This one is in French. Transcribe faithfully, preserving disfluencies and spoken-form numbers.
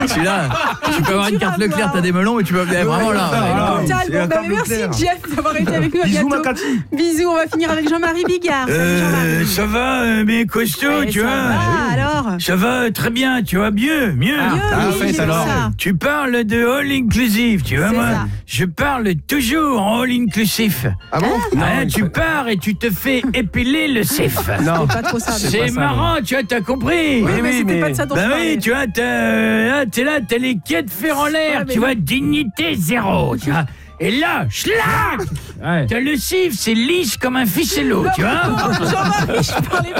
Celui-là, tu peux avoir une carte Leclerc, t'as des melons, mais tu peux eh, vraiment là. Ouais, total, bon, bah, merci Jeff d'avoir été avec nous. À Bisous, bientôt. Macati. Bisous, on va finir avec Jean-Marie Bigard. Salut, Euh, Jean-Marie. ça va, euh, mes costauds, Ouais, tu ça vois. va, alors Ça va très bien, tu vois, mieux, mieux. Mieux, ah, oui, fait, j'ai vu alors. ça. Tu parles de all inclusive, tu vois, C'est moi. ça. Je parle toujours en all inclusive. Ah bon? Ouais, tu pars et tu te fais épiler le sif. Non. C'est pas trop ça. C'est pas ça, marrant, tu vois, t'as compris. Oui, mais oui, c'était mais- pas de ça dont je Bah parlais. oui, tu vois, t'as, euh, là, t'es là, t'as les quêtes faire en l'air, Ouais, mais tu vois, oui. dignité zéro, tu vois. Et là, schlac, Ouais. t'as le sif, c'est lisse comme un ficello, tu vois. Jean-Marie, je parlais